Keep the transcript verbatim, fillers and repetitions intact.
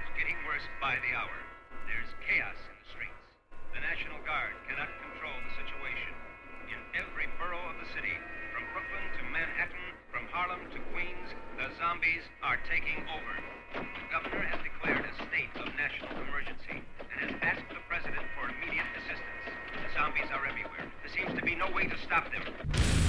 is getting worse by the hour. There's chaos in the streets. The National Guard cannot control the situation. In every borough of the city, from Brooklyn to Manhattan, from Harlem to Queens, the zombies are taking over.